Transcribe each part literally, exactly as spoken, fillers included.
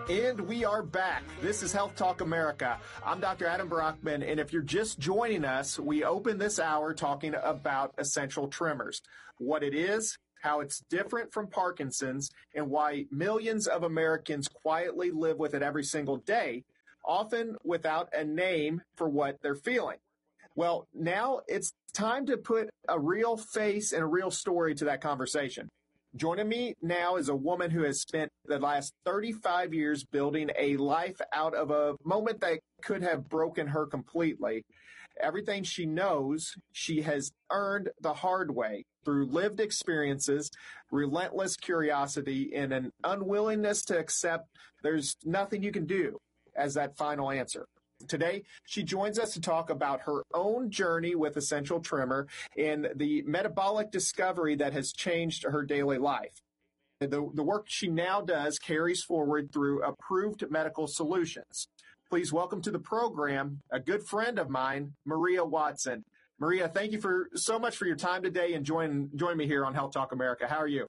And we are back. This is Health Talk America. I'm Doctor Adam Brockman, and if you're just joining us, we open this hour talking about essential tremors, what it is, how it's different from Parkinson's, and why millions of Americans quietly live with it every single day, often without a name for what they're feeling. Well, now it's time to put a real face and a real story to that conversation. Joining me now is a woman who has spent the last thirty-five years building a life out of a moment that could have broken her completely. Everything she knows, she has earned the hard way through lived experiences, relentless curiosity, and an unwillingness to accept there's nothing you can do as that final answer. Today, she joins us to talk about her own journey with essential tremor and the metabolic discovery that has changed her daily life. The, the work she now does carries forward through approved medical solutions. Please welcome to the program a good friend of mine, Maria Watson. Maria, thank you for so much for your time today and join, join me here on Health Talk America. How are you?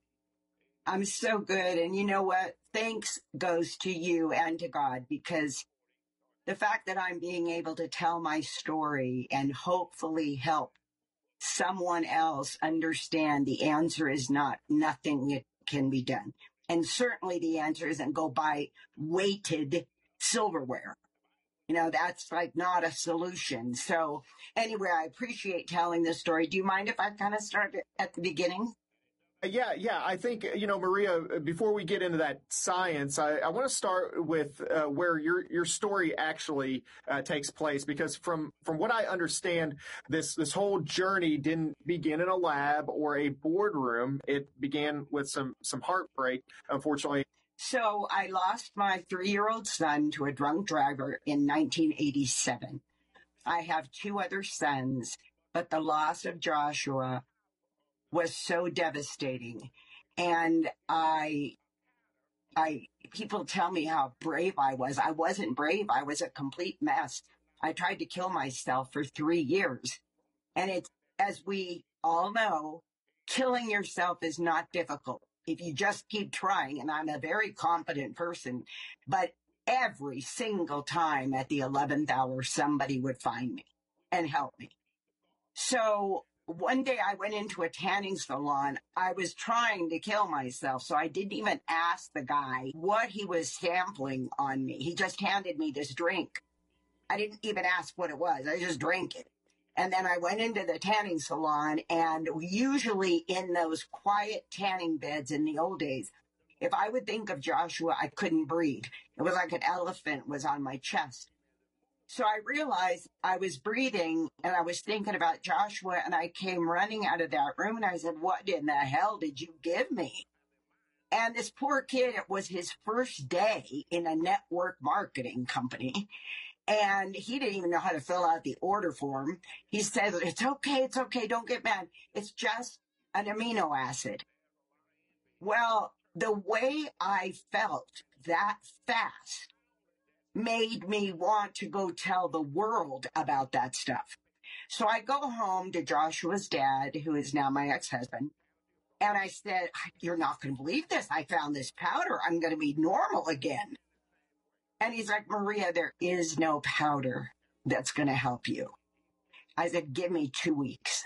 I'm so good. And you know what? Thanks goes to you and to God, because the fact that I'm being able to tell my story and hopefully help someone else understand the answer is not nothing can be done. And certainly the answer isn't go buy weighted silverware. You know, that's like not a solution. So anyway, I appreciate telling this story. Do you mind if I kind of start at the beginning? Yeah, yeah. I think, you know, Maria, before we get into that science, I, I want to start with uh, where your your story actually uh, takes place, because from from what I understand, this this whole journey didn't begin in a lab or a boardroom. It began with some some heartbreak, unfortunately. So I lost my three-year-old son to a drunk driver in nineteen eighty-seven. I have two other sons, but the loss of Joshua was so devastating. And I, I, people tell me how brave I was. I wasn't brave. I was a complete mess. I tried to kill myself for three years. And it's, as we all know, killing yourself is not difficult if you just keep trying. And I'm a very confident person, but every single time at the eleventh hour, somebody would find me and help me. So one day I went into a tanning salon. I was trying to kill myself, so I didn't even ask the guy what he was sampling on me. He just handed me this drink. I didn't even ask what it was. I just drank it. And then I went into the tanning salon, and usually in those quiet tanning beds in the old days, if I would think of Joshua, I couldn't breathe. It was like an elephant was on my chest. So I realized I was breathing and I was thinking about Joshua, and I came running out of that room and I said, what in the hell did you give me? And this poor kid, it was his first day in a network marketing company, and he didn't even know how to fill out the order form. He said, it's okay, it's okay, don't get mad. It's just an amino acid. Well, the way I felt that fast made me want to go tell the world about that stuff. So I go home to Joshua's dad, who is now my ex-husband, and I said, you're not going to believe this. I found this powder. I'm going to be normal again. And he's like, Maria, there is no powder that's going to help you. I said, give me two weeks.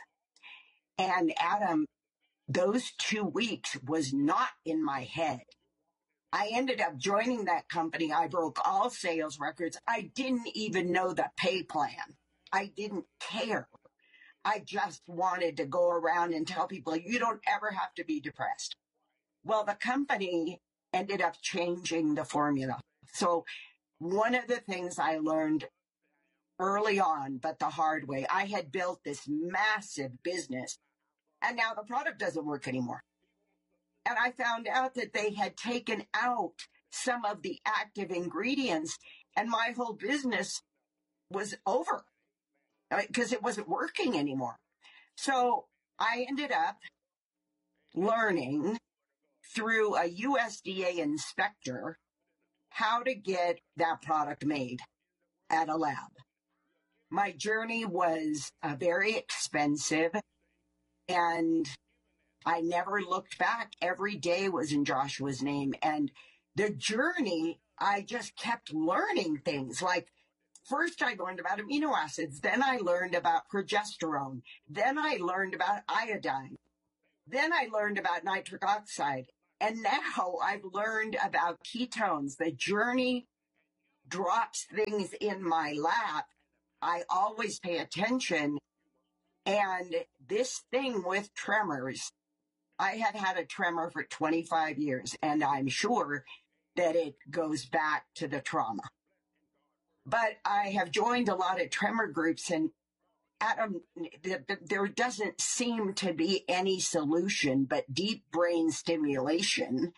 And Adam, those two weeks was not in my head. I ended up joining that company. I broke all sales records. I didn't even know the pay plan. I didn't care. I just wanted to go around and tell people, you don't ever have to be depressed. Well, the company ended up changing the formula. So one of the things I learned early on, but the hard way, I had built this massive business, and now the product doesn't work anymore. And I found out that they had taken out some of the active ingredients, and my whole business was over because it wasn't working anymore. So I ended up learning through a U S D A inspector how to get that product made at a lab. My journey was uh, very expensive, and I never looked back. Every day was in Joshua's name. And the journey, I just kept learning things. Like, first I learned about amino acids, then I learned about progesterone, then I learned about iodine, then I learned about nitric oxide, and now I've learned about ketones. The journey drops things in my lap. I always pay attention. And this thing with tremors, I had had a tremor for twenty-five years, and I'm sure that it goes back to the trauma. But I have joined a lot of tremor groups, and Adam, th- th- there doesn't seem to be any solution but deep brain stimulation.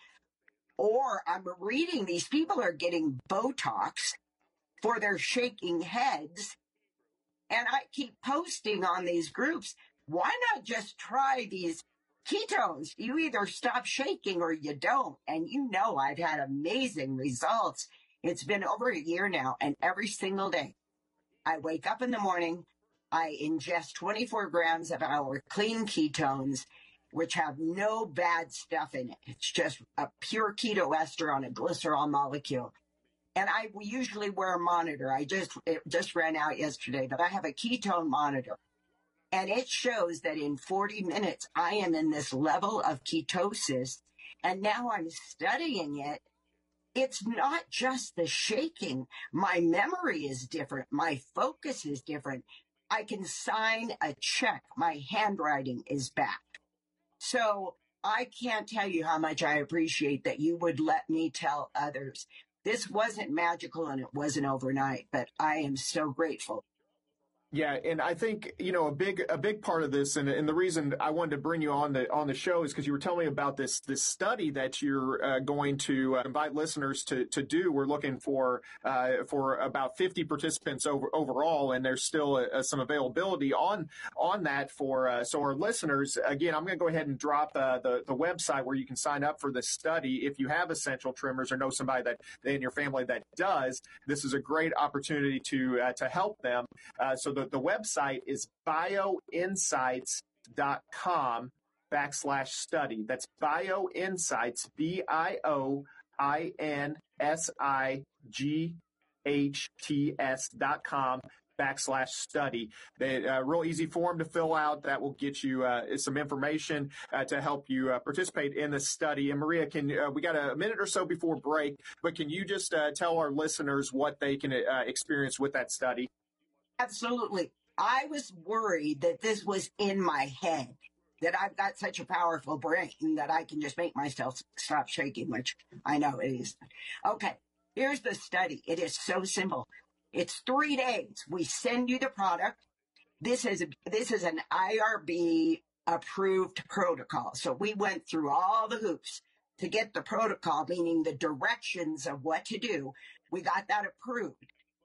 Or I'm reading these people are getting Botox for their shaking heads. And I keep posting on these groups, why not just try these ketones? You either stop shaking or you don't. And you know, I've had amazing results. It's been over a year now, and every single day I wake up in the morning, I ingest twenty-four grams of our clean ketones, which have no bad stuff in it. It's just a pure keto ester on a glycerol molecule. And I usually wear a monitor. I just, it just ran out yesterday, but I have a ketone monitor. And it shows that in forty minutes, I am in this level of ketosis. And now I'm studying it. It's not just the shaking. My memory is different. My focus is different. I can sign a check. My handwriting is back. So I can't tell you how much I appreciate that you would let me tell others. This wasn't magical and it wasn't overnight, but I am so grateful. Yeah, and I think, you know, a big a big part of this, and, and the reason I wanted to bring you on the on the show is because you were telling me about this this study that you're uh, going to uh, invite listeners to to do. We're looking for uh, for about fifty participants over, overall, and there's still uh, some availability on on that for uh, so our listeners. Again, I'm going to go ahead and drop uh, the the website where you can sign up for this study if you have essential tremors or know somebody that in your family that does. This is a great opportunity to uh, to help them. Uh, so the, the website is bioinsights.com backslash study. That's bioinsights, B I O I N S I G H T S dot com backslash study. A uh, real easy form to fill out that will get you uh, some information uh, to help you uh, participate in the study. And Maria, can uh, we got a minute or so before break, but can you just uh, tell our listeners what they can uh, experience with that study? Absolutely. I was worried that this was in my head, that I've got such a powerful brain that I can just make myself stop shaking, which I know it is. Okay, here's the study. It is so simple. It's three days. We send you the product. This is a, this is an I R B approved protocol. So we went through all the hoops to get the protocol, meaning the directions of what to do. We got that approved.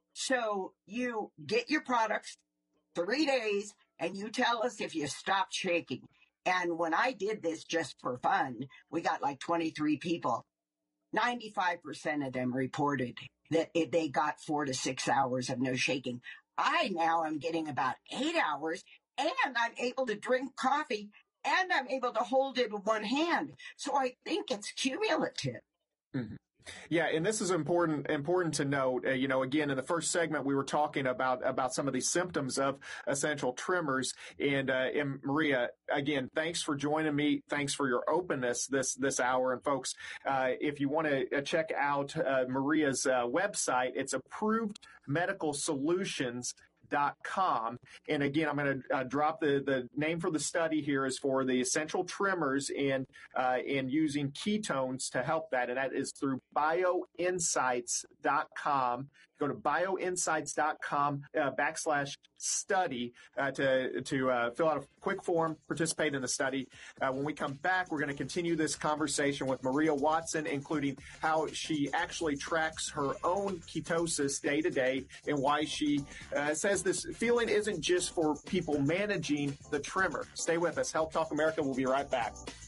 So you get your products, three days, and you tell us if you stopped shaking. And when I did this just for fun, we got like twenty-three people. ninety-five percent of them reported that it, they got four to six hours of no shaking. I now am getting about eight hours, and I'm able to drink coffee, and I'm able to hold it with one hand. So I think it's cumulative. Mm-hmm. Yeah, and this is important important to note. Uh, you know, again, in the first segment, we were talking about about some of these symptoms of essential tremors. And, uh, and Maria, again, thanks for joining me. Thanks for your openness this this hour. And folks, uh, if you want to check out uh, Maria's uh, website, it's approved medical solutions dot com. And again, I'm going to uh, drop the, the name for the study here is for the essential tremors and uh, and using ketones to help that. And that is through bioinsights dot com. Go to bioinsights dot com uh, backslash study uh, to, to uh, fill out a quick form, participate in the study. Uh, when we come back, we're going to continue this conversation with Maria Watson, including how she actually tracks her own ketosis day to day and why she uh, says this feeling isn't just for people managing the tremor. Stay with us. Health Talk America will be right back.